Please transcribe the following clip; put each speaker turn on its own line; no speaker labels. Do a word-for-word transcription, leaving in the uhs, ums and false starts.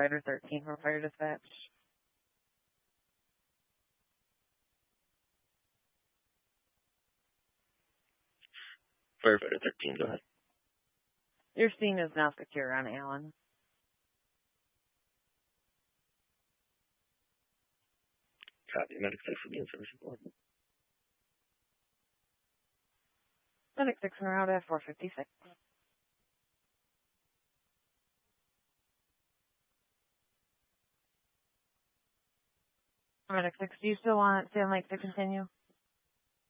Firefighter thirteen from Fire Dispatch.
Firefighter thirteen, go ahead.
Your scene is now secure on Allen.
Copy. Medic six will be in service report.
Medic six en route at four fifty-six. Medic six, do you still want Sand Lake to continue?